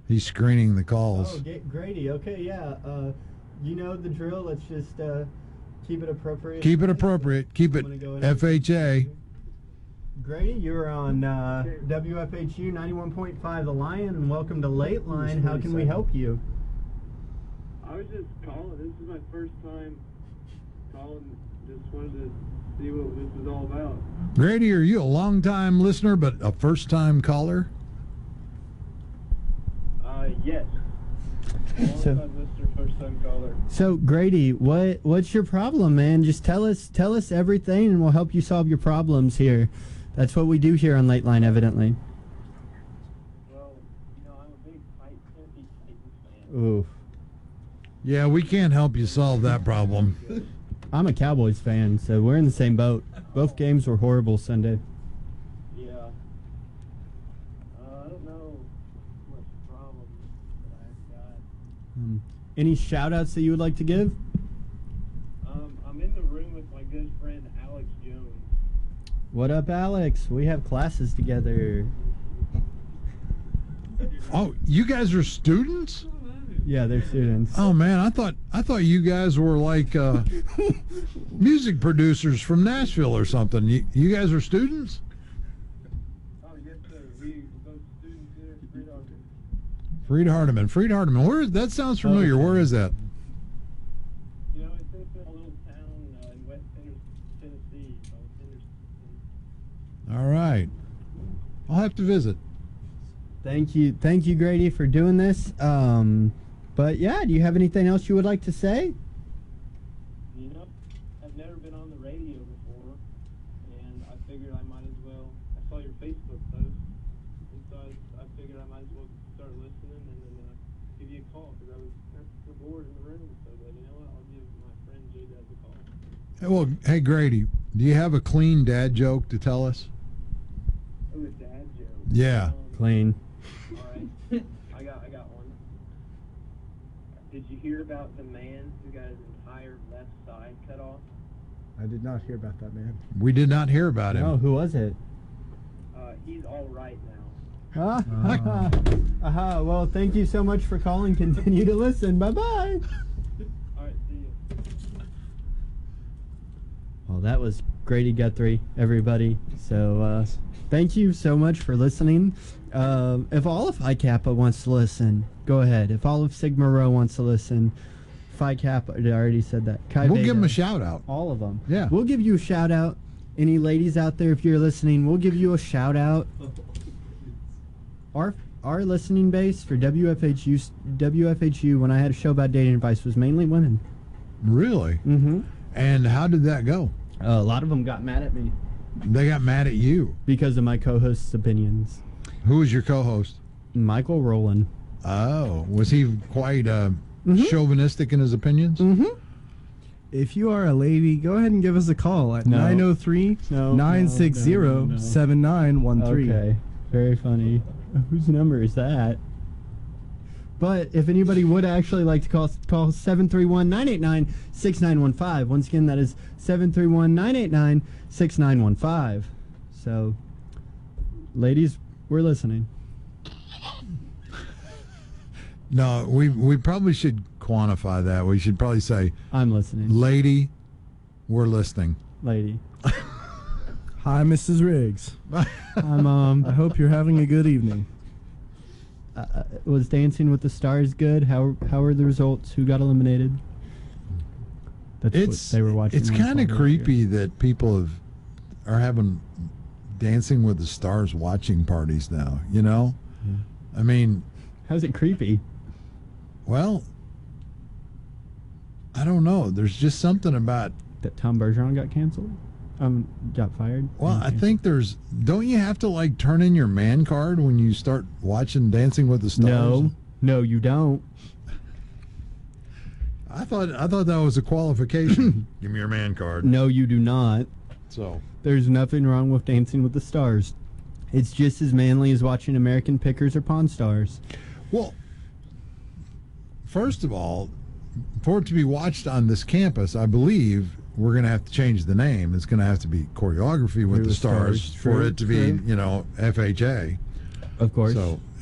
He's screening the calls. Oh, Grady. Okay, yeah. You know the drill. Let's just keep it appropriate. Keep it appropriate. Keep it FHA. Grady, you're on WFHU 91.5 The Lion, and welcome to Late Line. How can we help you? I was just calling. This is my first time calling. Just wanted to see what this was all about. Grady, are you a long-time listener but a first-time caller? Yes. Long-time listener, first-time caller. So Grady, what's your problem, man? Just tell us everything, and we'll help you solve your problems here. That's what we do here on Late Line, evidently. Well, I'm a big Tennessee Titans fan. Ooh. Yeah, we can't help you solve that problem. I'm a Cowboys fan, so we're in the same boat. Both games were horrible Sunday. Yeah. I don't know what problem that I've got. Any shout-outs that you would like to give? I'm in the room with my good friend Alex Jones. What up, Alex? We have classes together. Oh, you guys are students? Yeah, they're students. Oh man, I thought you guys were like music producers from Nashville or something. You guys are students? Oh yes, sir. We both students here at Freed Hardeman. Where is that? Sounds familiar. Where is that? It's in a little town in West Tennessee called Henderson. All right, I'll have to visit. Thank you, Grady, for doing this. But yeah, do you have anything else you would like to say? I've never been on the radio before, and I figured I might as well. I saw your Facebook post, and so I figured I might as well start listening and then give you a call because I was kind of bored in the room. So, but you know what? I'll give my friend J-Dad a call. Well, hey Grady, do you have a clean dad joke to tell us? Oh, a dad joke. Yeah. Clean. All right, I got one. Did you hear about the man who got his entire left side cut off? I did not hear about that, man. We did not hear about him. Oh, who was it? He's all right now. Aha. Well, thank you so much for calling. Continue to listen. Bye-bye. All right, see you. Well, that was Grady Guthrie, everybody. So, thank you so much for listening. If all of Phi Kappa wants to listen, go ahead. If all of Sigma Rho wants to listen, Phi Kappa, I already said that. Chi We'll Beta, give them a shout out. all of them. Yeah. We'll give you a shout out. Any ladies out there, if you're listening, we'll give you a shout out. Our listening base for WFHU, when I had a show about dating advice, was mainly women. Really? Mm-hmm. And how did that go? A lot of them got mad at me They got mad at you. because of my co-host's opinions. Who was your co-host? Michael Rowland. Oh, was he quite chauvinistic in his opinions? Mm-hmm. If you are a lady, go ahead and give us a call at No. 903-960-7913. Okay, very funny. Whose number is that? But if anybody would actually like to call 731-989-6915. Once again, that is 731-989-6915. So, ladies, we're listening. No, we probably should quantify that. We should probably say, I'm listening. lady, we're listening. Lady. Hi, Mrs. Riggs. I'm I hope you're having a good evening. was Dancing with the Stars good? How were the results? Who got eliminated? That's what they were watching. It's on kind of Sunday. creepy that people are having Dancing with the Stars watching parties now. You know, I mean, How's it creepy? well, I don't know. There's just something about. That Tom Bergeron got canceled? Got fired? Well, I think don't you have to like turn in your man card when you start watching Dancing with the Stars? No, you don't. I thought that was a qualification. Give me your man card. No, you do not. So There's nothing wrong with Dancing with the Stars. It's just as manly as watching American Pickers or Pawn Stars. well, first of all, for it to be watched on this campus, I believe we're going to have to change the name. It's going to have to be Choreography with the Stars for True, it to be, true. FHA. Of course. So,